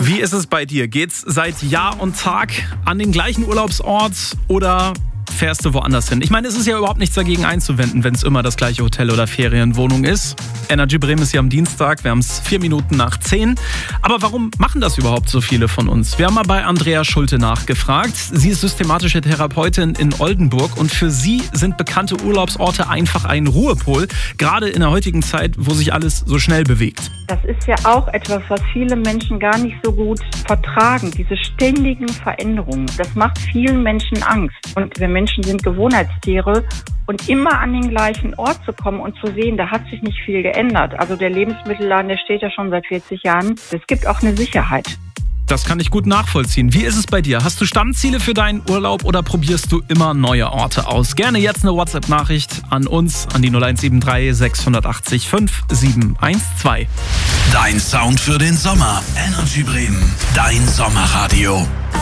Wie ist es bei dir? Geht's seit Jahr und Tag an den gleichen Urlaubsort oder fährst du woanders hin? Ich meine, es ist ja überhaupt nichts dagegen einzuwenden, wenn es immer das gleiche Hotel oder Ferienwohnung ist. Energy Bremen ist hier am Dienstag, wir haben es 4 Minuten nach 10. Aber warum machen das überhaupt so viele von uns? Wir haben mal bei Andrea Schulte nachgefragt. Sie ist systematische Therapeutin in Oldenburg und für sie sind bekannte Urlaubsorte einfach ein Ruhepol, gerade in der heutigen Zeit, wo sich alles so schnell bewegt. Das ist ja auch etwas, was viele Menschen gar nicht so gut vertragen, diese ständigen Veränderungen. Das macht vielen Menschen Angst. Und wir Menschen sind Gewohnheitstiere und immer an den gleichen Ort zu kommen und zu sehen, da hat sich nicht viel geändert. Also der Lebensmittelladen, der steht ja schon seit 40 Jahren. Es gibt auch eine Sicherheit. Das kann ich gut nachvollziehen. Wie ist es bei dir? Hast du Stammziele für deinen Urlaub oder probierst du immer neue Orte aus? Gerne jetzt eine WhatsApp-Nachricht an uns, an die 0173 680 5712. Dein Sound für den Sommer. Energy Bremen, dein Sommerradio.